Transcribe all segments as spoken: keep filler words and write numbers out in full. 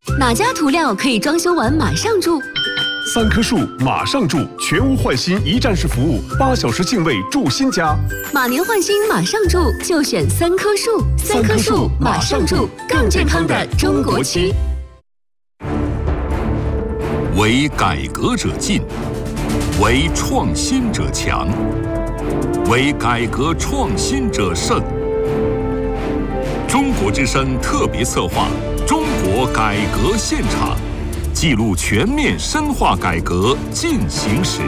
哪家涂料可以装修完马上住？ 三棵树马上住，全屋换新一站式服务，八小时净位住新家。 马年换新马上住，就选三棵树。三棵树马上住，更健康的中国区。 为改革者进，为创新者强，为改革创新者胜。中国之声特别策划《中国改革现场》，记录全面深化改革进行时。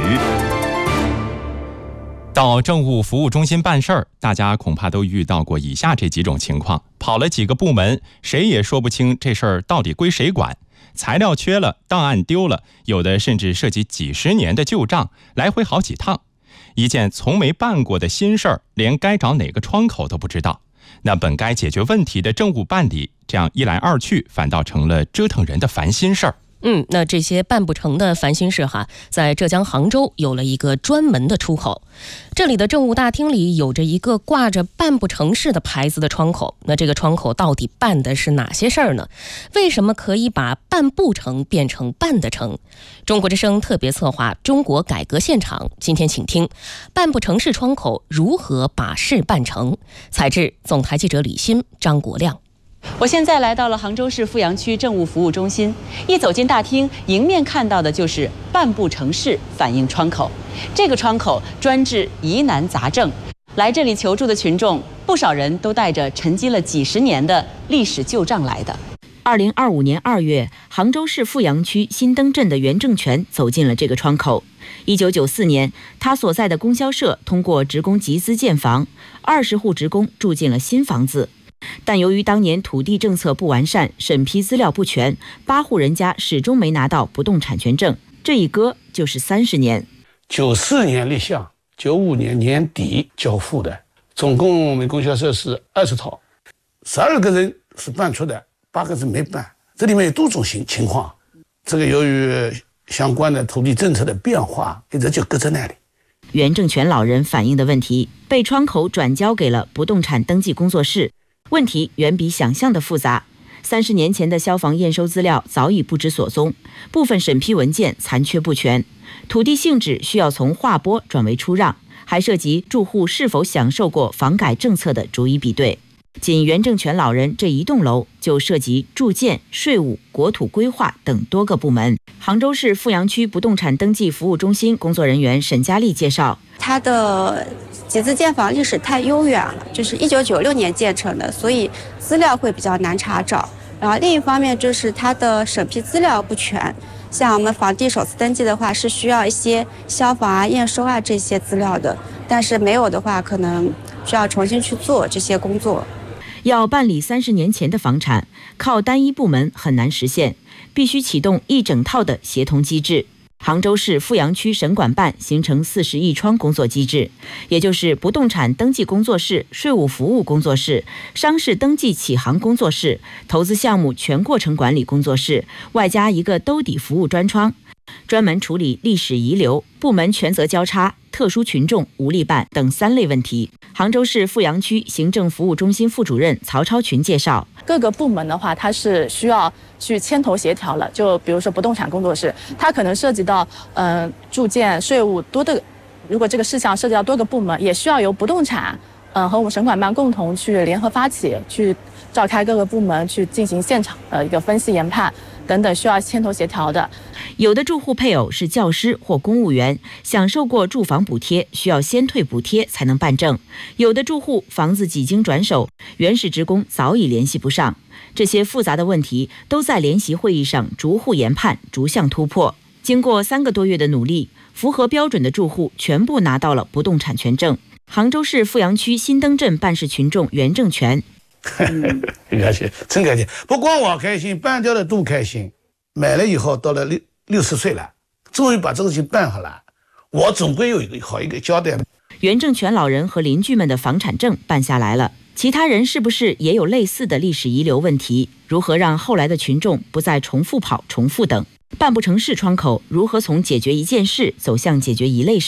到政务服务中心办事儿，大家恐怕都遇到过以下这几种情况：跑了几个部门，谁也说不清这事儿到底归谁管。材料缺了，档案丢了，有的甚至涉及几十年的旧账，来回好几趟。一件从没办过的新事儿，连该找哪个窗口都不知道。那本该解决问题的政务办理，这样一来二去，反倒成了折腾人的烦心事儿。 嗯，那这些办不成的烦心事哈，在浙江杭州有了一个专门的出口。这里的政务大厅里有着一个挂着办不成事的牌子的窗口。那这个窗口到底办的是哪些事儿呢？为什么可以把办不成变成办得成？中国之声特别策划《中国改革现场》，今天请听办不成事窗口如何把事办成。采制总台记者李欣、张国亮。 我现在来到了杭州市富阳区政务服务中心，一走进大厅，迎面看到的就是办不成事反映窗口。这个窗口专治疑难杂症，来这里求助的群众，不少人都带着沉积了几十年的历史旧账来的。 二零二五年二月，杭州市富阳区新登镇的袁正全走进了这个窗口。一九九四年，他所在的供销社通过职工集资建房，二十户职工住进了新房子。但由于当年土地政策不完善，审批资料不全，八户人家始终没拿到不动产权证，这一搁就是三十年。 九四年立项，九五年年底交付的，总共我们供销社是二十套，十二个人是办出的，八个人没办，这里面有多种情情况。这个由于相关的土地政策的变化，一直就搁在那里。 袁正全老人反映的问题被窗口转交给了不动产登记工作室。问题远比想象的复杂。三十年前的消防验收资料早已不知所踪，部分审批文件残缺不全，土地性质需要从划拨转为出让，还涉及住户是否享受过房改政策的逐一比对。仅袁正全老人这一栋楼就涉及住建、税务、国土规划等多个部门。杭州市富阳区不动产登记服务中心工作人员沈佳丽介绍， 它的集资建房历史太悠远了，就是一九九六年建成的，所以资料会比较难查找。然后另一方面就是它的审批资料不全，像我们房地首次登记的话是需要一些消防啊、验收啊这些资料的，但是没有的话可能需要重新去做这些工作。 要办理三十年前的房产，靠单一部门很难实现，必须启动一整套的协同机制。杭州市富阳区省管办形成四十亿窗工作机制，也就是不动产登记工作室、税务服务工作室、商事登记启航工作室、投资项目全过程管理工作室，外加一个兜底服务专窗，专门处理历史遗留、部门权责交叉、特殊群众无力办等三类问题。杭州市富阳区行政服务中心副主任曹超群介绍， 各个部门的话，它是需要去牵头协调了。就比如说不动产工作室，它可能涉及到嗯、呃、住建、税务多的，如果这个事项涉及到多个部门，也需要由不动产嗯、呃、和我们省管办共同去联合发起，去召开各个部门去进行现场的一个分析研判等等，需要牵头协调的。 有的住户配偶是教师或公务员，享受过住房补贴，需要先退补贴才能办证；有的住户房子几经转手，原始职工早已联系不上。这些复杂的问题都在联席会议上逐户研判，逐项突破。经过三个多月的努力，符合标准的住户全部拿到了不动产权证。杭州市富阳区新登镇办事群众袁正全， 很开心，真开心。不光我开心，办掉的都开心。买了以后，到了六六十岁了，终于把这个事情办好了，我总归有一个好一个交代。 袁正全老人和邻居们的房产证办下来了，其他人是不是也有类似的历史遗留问题？如何让后来的群众不再重复跑、重复等？办不成事窗口如何从解决一件事走向解决一类事？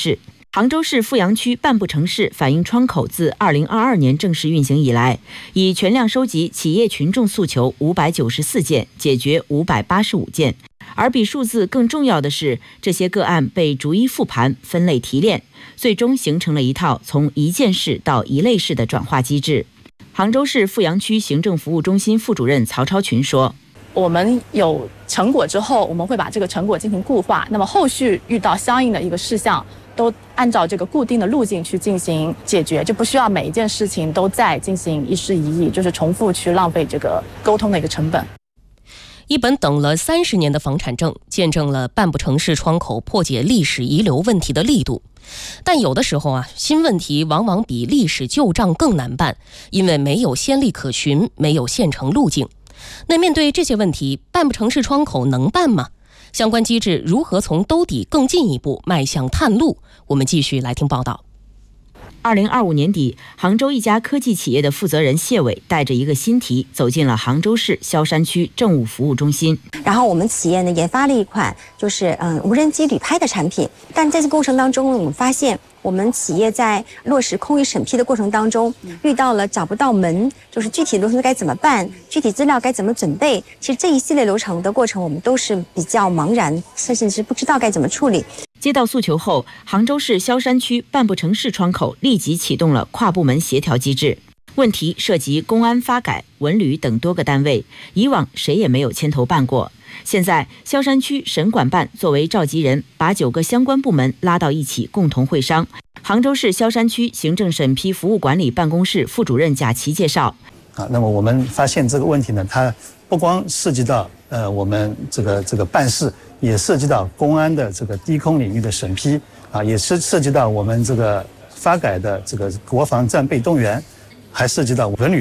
杭州市富阳区半部城市反映窗口自二零二二年正式运行以来，已全量收集企业群众诉求五百九十四件，解决五百八十五件。而比数字更重要的是，这些个案被逐一复盘、分类提炼，最终形成了一套从一件事到一类事的转化机制。杭州市富阳区行政服务中心副主任曹超群说：“ 我们有成果之后，我们会把这个成果进行固化，那么后续遇到相应的一个事项，都按照这个固定的路径去进行解决，就不需要每一件事情都再进行一事一议，就是重复去浪费这个沟通的一个成本。” 一本等了三十年的房产证，见证了半部城市窗口破解历史遗留问题的力度。但有的时候啊，新问题往往比历史旧账更难办，因为没有先例可循，没有现成路径。那面对这些问题，半部城市窗口能办吗？相关机制如何从兜底更进一步迈向探路？我们继续来听报道。 二零二五年底，杭州一家科技企业的负责人谢伟带着一个新题走进了杭州市萧山区政务服务中心。 然后我们企业呢研发了一款就是嗯无人机旅拍的产品，但在这过程当中，我们发现我们企业在落实空域审批的过程当中，遇到了找不到门，就是具体流程该怎么办，具体资料该怎么准备。其实这一系列流程的过程，我们都是比较茫然，甚至是不知道该怎么处理。 接到诉求后，杭州市萧山区半部城市窗口立即启动了跨部门协调机制。问题涉及公安、发改、文旅等多个单位，以往谁也没有牵头办过。现在，萧山区省管办作为召集人，把九个相关部门拉到一起共同会商。杭州市萧山区行政审批服务管理办公室副主任贾琦介绍： 啊，那么我们发现这个问题呢，它不光涉及到呃我们这个这个办事，也涉及到公安的这个低空领域的审批啊，也是涉及到我们这个发改的这个国防战备动员，还涉及到文旅。